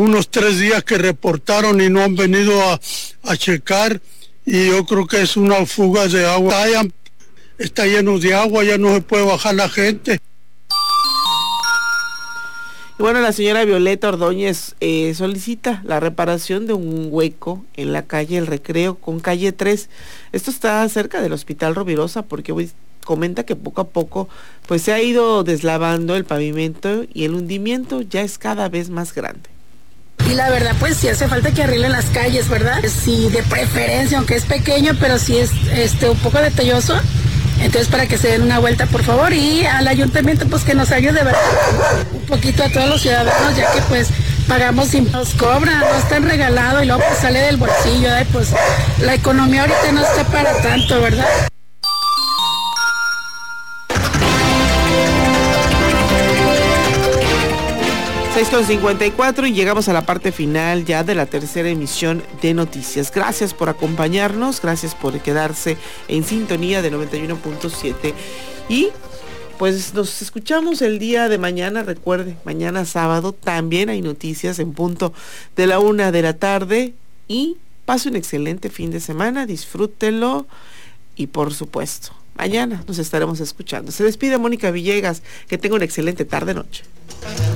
unos 3 días que reportaron y no han venido a checar, y yo creo que es una fuga de agua. Está lleno de agua, ya no se puede bajar la gente. Y bueno, la señora Violeta Ordóñez solicita la reparación de un hueco en la calle El Recreo con calle 3. Esto está cerca del Hospital Rovirosa, porque hoy comenta que poco a poco pues se ha ido deslavando el pavimento y el hundimiento ya es cada vez más grande. Y la verdad, pues sí hace falta que arreglen las calles, ¿verdad? Sí, de preferencia, aunque es pequeño, pero sí es un poco detalloso. Entonces, para que se den una vuelta, por favor, y al ayuntamiento, pues que nos ayude, ¿verdad? Un poquito a todos los ciudadanos, ya que pues pagamos y nos cobran, no están regalados, y luego pues sale del bolsillo, pues la economía ahorita no está para tanto, ¿verdad? 6:54 y llegamos a la parte final ya de la tercera emisión de Noticias. Gracias por acompañarnos, gracias por quedarse en sintonía de 91.7 y pues nos escuchamos el día de mañana. Recuerde, mañana sábado también hay noticias en punto de la 1 de la tarde y pase un excelente fin de semana, disfrútelo y por supuesto, mañana nos estaremos escuchando. Se despide Mónica Villegas, que tenga una excelente tarde-noche.